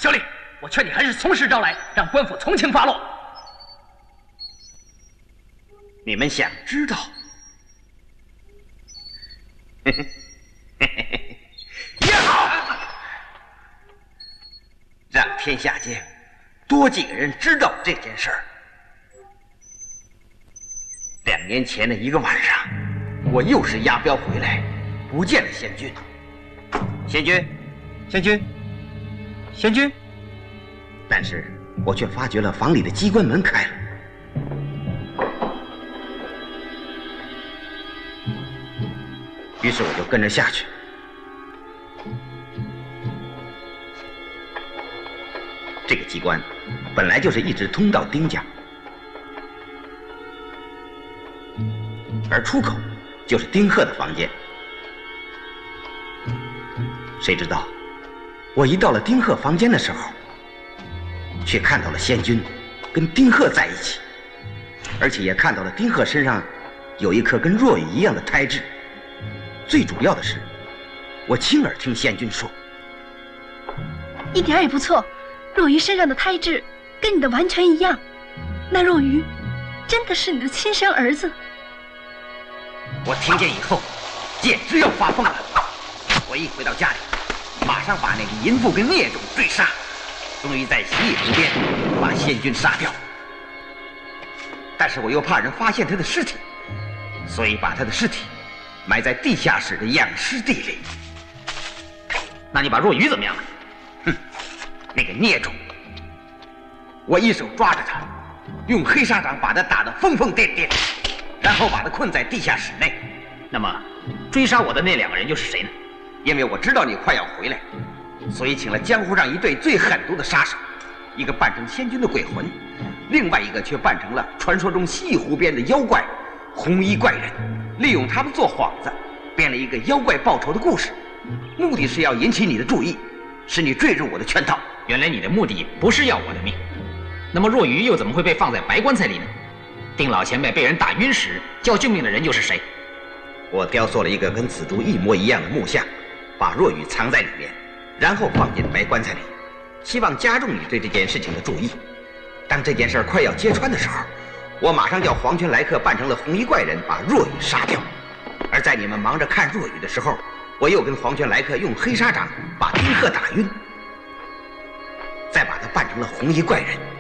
小李，我劝你还是从实招来，让官府从轻发落。 你们想知道？也好，让天下间多几个人知道这件事儿。2年前的一个晚上，我又是押镖回来，不见了仙君。仙君，仙君，仙君！但是我却发觉了房里的机关门开了。于是我就跟着下去。这个机关本来就是一直通到丁家，而出口就是丁贺的房间。谁知道，我一到了丁贺房间的时候，却看到了仙君跟丁贺在一起，而且也看到了丁贺身上有一颗跟若雨一样的胎痣。最主要的是，我亲耳听仙君说， 一点也不错，若愚身上的胎痣跟你的完全一样，那若愚真的是你的亲生儿子。 我听见以后，简直要发疯了。我一回到家里，马上把那个淫妇跟孽种追杀，终于在西野湖边把仙君杀掉。但是我又怕人发现他的尸体，所以把他的尸体埋在地下室的养尸地里。 那你把若愚怎么样了？ 哼，那个孽种，我一手抓着他，用黑砂掌把他打得疯疯癫癫，然后把他困在地下室内。 那么，追杀我的那2个人又是谁呢？ 因为我知道你快要回来，所以请了江湖上一对最狠毒的杀手，一个扮成仙君的鬼魂，另外一个却扮成了传说中西湖边的妖怪红衣怪人，利用他们做幌子，编了一个妖怪报仇的故事，目的是要引起你的注意，使你坠入我的圈套。 原来你的目的不是要我的命，那么若愚又怎么会被放在白棺材里呢？丁老前辈被人打晕时叫救命的人又是谁？ 我雕塑了一个跟紫竹一模一样的木像，把若雨藏在里面，然后放进白棺材里，希望加重你对这件事情的注意。当这件事快要揭穿的时候，我马上叫黄泉来客扮成了红衣怪人，把若雨杀掉。而在你们忙着看若雨的时候，我又跟黄泉来客用黑砂掌把丁贺打晕，再把他扮成了红衣怪人。